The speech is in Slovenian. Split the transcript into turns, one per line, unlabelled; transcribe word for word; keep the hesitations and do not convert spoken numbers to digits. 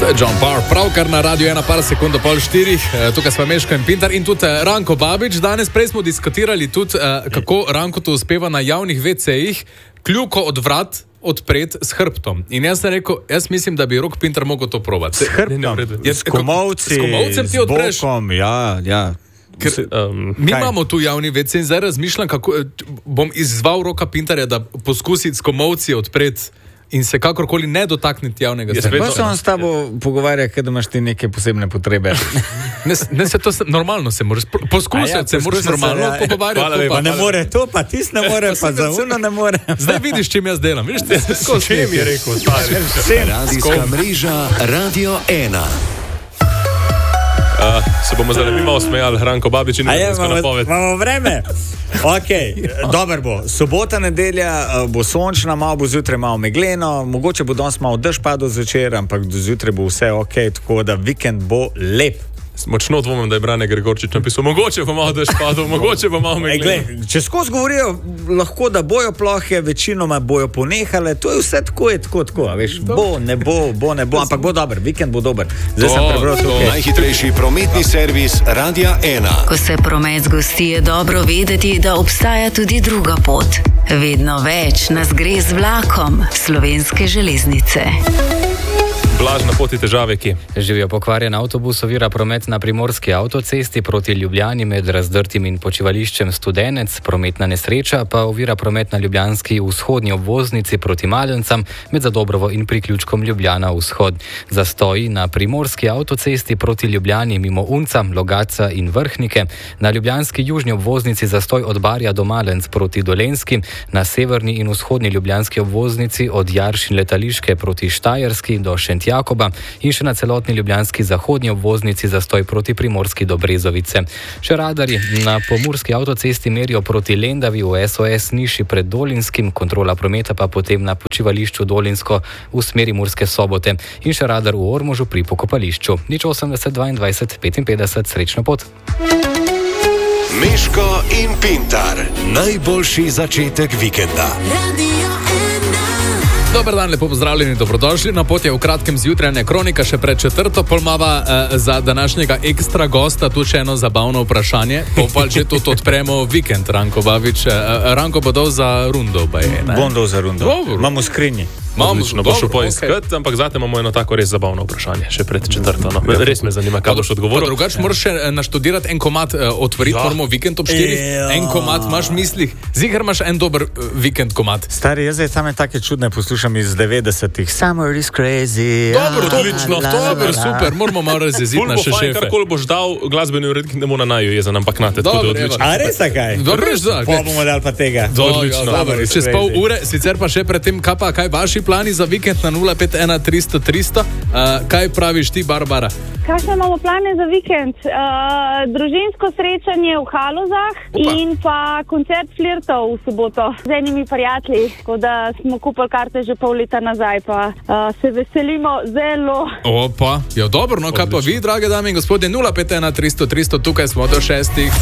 To je John Parr, pravkar na Radio ena, par sekund do pol štirih, tukaj smo Meško in Pintar in tudi Ranko Babič. Danes prej smo diskutirali tudi, kako Ranko to uspeva na javnih vecejih, kljuko od vrat odpret s hrbtom. In jaz sem rekel, jaz mislim, da bi Rok Pintar mogel to probati.
S hrbtom, s komovci,
s komovcem ti odpreš.
S bokom, ja, ja.
Ker, um, mi kaj? Imamo tu javni vece in zdaj razmišljam, kako bom izzval Roka Pintarja, da poskusi s komovci odpreti in se kakorkoli ne dotakniti javnega sektorja.
Pa se on s tabo pogovarja, ker imaš ti neke posebne potrebe.
ne, ne se to, normalno se moraš, poskusiti ja, se moraš normalno ja, pogovarjati.
Hvala, pa, pa ne more to, pa tis ne more, pa za uno ne more.
Zdaj vidiš, čim jaz delam. Vidiš, ti s čim je rekel?
Radijska mreža Radio ena.
Uh, se bomo zdaj mi malo smejali, Ranko Babič in vremensko napoved.
Imamo vreme? Ok, dober bo. Sobota, nedelja bo sončna, malo bo zjutraj malo megleno, mogoče bo danes malo dež padel zvečer, ampak do zjutraj bo vse ok, tako da vikend bo lep.
Močno dvomim, da je Brane Gregorčič napisal, mogoče bo malo dež padel, mogoče bo malo megleno.
Če skozi govorijo, lahko da bojo plohe, večinoma bojo ponehale, to je vse tako, je tako, tako, veš, bo, ne bo, bo, ne bo, ampak bo dober, vikend bo dober. Zdaj sem prebral tukaj.
Najhitrejši prometni servis Radia ena.
Ko se promet zgosti, je dobro vedeti, da obstaja tudi druga pot. Vedno več nas gre z vlakom Slovenske železnice.
Blaž na poti težave, ki
živijo pokvarjen avtobus, ovira promet na primorski avtocesti proti Ljubljani med Razdrtim in počivališčem Studenec, prometna nesreča pa ovira promet na ljubljanski vzhodni obvoznici proti Malencam med Zadobrovo in priključkom Ljubljana vzhod. Zastoji na primorski avtocesti proti Ljubljani mimo Unca, Logatca in Vrhnike, na ljubljanski južni obvoznici zastoj od Barja do Malenc proti Dolenjski, na severni in vzhodni ljubljanski obvoznici od Jaršin letališke proti Štajerski do Šentjana Jakoba in še na celotni ljubljanski zahodnji obvoznici zastoj proti Primorski do Brezovice. Še radarji na pomurski avtocesti merijo proti Lendavi v S O S Niši pred Dolinskim, kontrola prometa pa potem na počivališču Dolinsko v smeri Murske Sobote in še radar v Ormožu pri pokopališču. Nič osemdeset dvaindvajset petinpetdeset, srečno pot.
Meško in Pintar, najboljši začetek vikenda.
Dober dan, lepo pozdravljeni, dobrodošli. Na poti je v kratkem zjutrajne kronika, še pred četrto polmava eh, za današnjega ekstra gosta tu še eno zabavno vprašanje. Popal, če tudi odpremo vikend, Ranko Babič. Eh, Ranko bo dol za rundo, ba je, ne?
Bom dol za rundo. Imamo skrinji.
Odlično, boš šel poiskat, okay. Ampak zate imamo eno tako res zabavno vprašanje, še pred četrto. No. Res me zanima, kaj boš odgovoril.
Drugač moraš še naštudirati en komad, uh, otvoriti ja. Moramo vikend ob štirih, en komad imaš v mislih. Ziher imaš en dober uh, vikend komad.
Stari, jaz zdaj same take čudne poslušam iz devetdesetih. Summer is crazy.
Dobro, odlično,
dober, super, moramo malo razjeziti naše šefe.
Karkoli boš dal, glasbeni urednik ne bo na naju jezen, ampak nate, tako da odlično.
A res takaj?
Dobro,
pa bomo dali pa tega.
Odlično. Čez pol ure, sicer pa še pred tem, kaj pa, kaj vaši plani za vikend na nula pet ena tristo tristo. Uh, kaj praviš ti, Barbara?
Kakšne imamo plane za vikend? Uh, družinsko srečanje v Halozah Opa. In pa koncert flirtov v soboto z enimi prijatelji, tako da smo kupili karte že pol leta nazaj, pa uh, se veselimo zelo.
Opa, ja dobro, no kaj pa vi, drage dame in gospodje, nula pet ena tristo tristo, tukaj smo do šestih.